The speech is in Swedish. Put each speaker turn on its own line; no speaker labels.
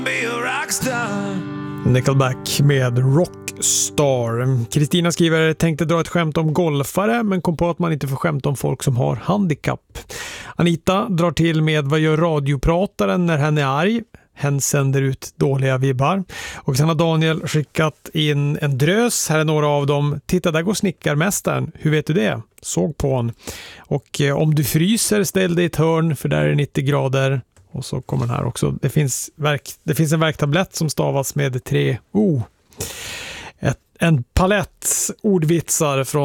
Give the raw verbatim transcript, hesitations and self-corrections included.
Nickelback med Rockstar. Kristina skriver: tänkte dra ett skämt om golfare men kom på att man inte får skämta om folk som har handikapp. Anita drar till med: vad gör radioprataren när hen är arg? Hen sänder ut dåliga vibbar. Och sen har Daniel skickat in en drös. Här är några av dem. Titta, där går snickarmästaren. Hur vet du det? Såg på hon. Och eh, om du fryser, ställ dig i ett hörn för där är nittio grader. Och så kommer den här också. Det finns, verk, det finns en verktablett som stavas med tre O. Ett, en palett ordvitsar från